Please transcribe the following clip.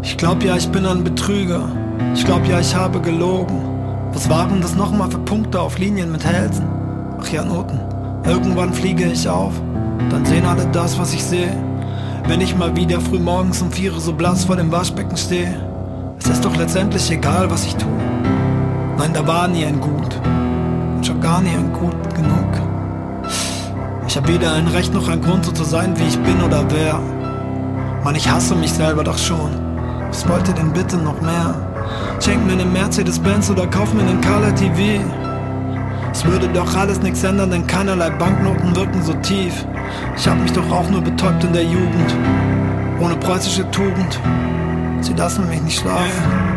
Ich glaub ja, ich bin ein Betrüger. Ich glaub ja, ich habe gelogen. Was waren das nochmal für Punkte auf Linien mit Hälsen? Ach ja, Noten. Irgendwann fliege ich auf. Dann sehen alle das, was ich sehe. Wenn ich mal wieder früh morgens um 4 Uhr so blass vor dem Waschbecken stehe. Es ist doch letztendlich egal, was ich tue. Nein, da war nie ein Gut. Und schon gar nie ein Gut genug. Ich hab weder ein Recht noch ein Grund, so zu sein, wie ich bin oder wer. Mann, ich hasse mich selber doch schon. Was wollt ihr denn bitte noch mehr? Schenk mir einen Mercedes-Benz oder kauf mir einen Color TV. Es würde doch alles nix ändern, denn keinerlei Banknoten wirken so tief. Ich hab mich doch auch nur betäubt in der Jugend. Ohne preußische Tugend. Sie lassen mich nicht schlafen.